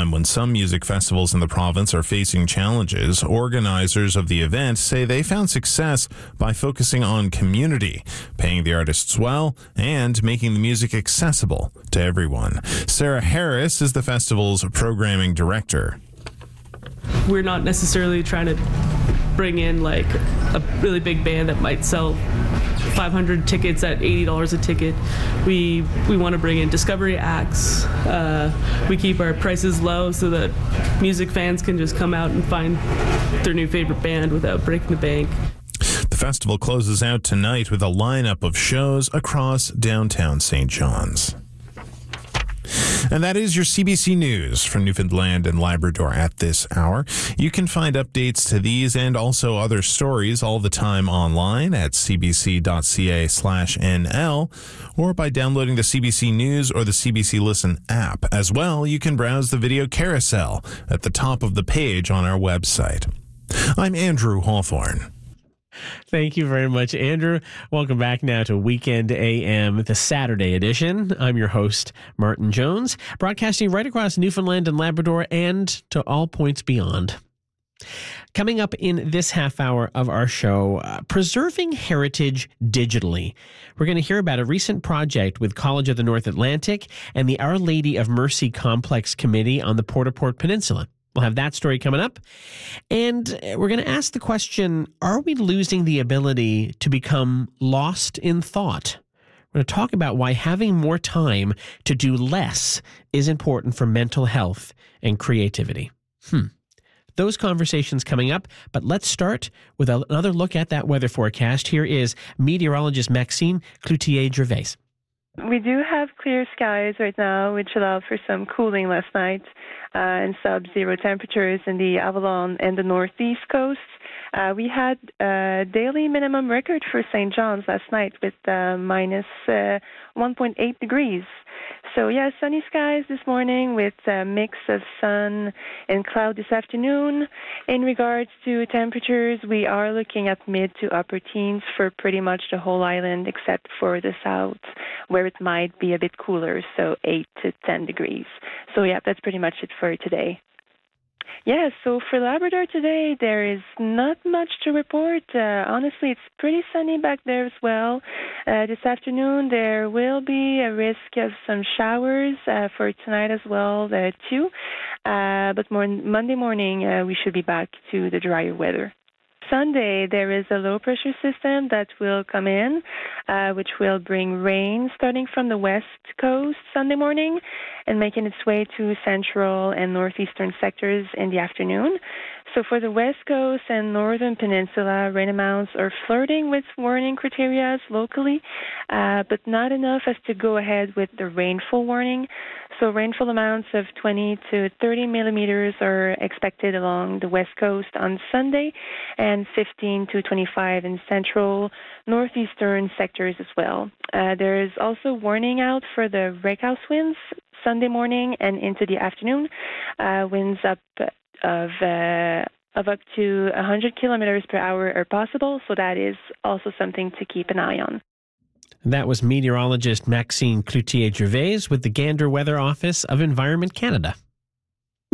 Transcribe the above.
time when some music festivals in the province are facing challenges, organizers of the event say they found success by focusing on community, paying the artists well, and making the music accessible to everyone. Sarah Harris is the festival's programming director. We're not necessarily trying to bring in like a really big band that might sell 500 tickets at $80 a ticket. We want to bring in discovery acts. We keep our prices low so that music fans can just come out and find their new favorite band without breaking the bank. The festival closes out tonight with a lineup of shows across downtown St. John's. And that is your CBC News from Newfoundland and Labrador at this hour. You can find updates to these and also other stories all the time online at cbc.ca/NL or by downloading the CBC News or the CBC Listen app. As well, you can browse the video carousel at the top of the page on our website. I'm Andrew Hawthorne. Thank you very much, Andrew. Welcome back now to Weekend AM, the Saturday edition. I'm your host, Martin Jones, broadcasting right across Newfoundland and Labrador and to all points beyond. Coming up in this half hour of our show, preserving heritage digitally. We're going to hear about a recent project with College of the North Atlantic and the Our Lady of Mercy Complex Committee on the Port-au-Port Peninsula. We'll have that story coming up. And we're going to ask the question, are we losing the ability to become lost in thought? We're going to talk about why having more time to do less is important for mental health and creativity. Those conversations coming up, but let's start with another look at that weather forecast. Here is meteorologist Maxime Cloutier-Gervais. We do have clear skies right now, which allowed for some cooling last night and sub-zero temperatures in the Avalon and the northeast coast. We had a daily minimum record for St. John's last night with minus 1.8 degrees. So, yeah, sunny skies this morning with a mix of sun and cloud this afternoon. In regards to temperatures, we are looking at mid to upper teens for pretty much the whole island except for the south, where it might be a bit cooler, so 8 to 10 degrees. So, yeah, that's pretty much it for today. Yeah, so for Labrador today, there is not much to report. Honestly, it's pretty sunny back there as well. This afternoon, there will be a risk of some showers for tonight as well, too. But Monday morning, we should be back to the drier weather. Sunday, there is a low-pressure system that will come in, which will bring rain starting from the west coast Sunday morning and making its way to central and northeastern sectors in the afternoon. So for the west coast and northern peninsula, rain amounts are flirting with warning criteria locally, but not enough as to go ahead with the rainfall warning. So rainfall amounts of 20 to 30 millimeters are expected along the west coast on Sunday and 15 to 25 in central, northeastern sectors as well. There is also warning out for the breakhouse winds Sunday morning and into the afternoon. Winds up up to 100 kilometers per hour are possible, so that is also something to keep an eye on. That was meteorologist Maxime Cloutier-Gervais with the Gander Weather Office of Environment Canada.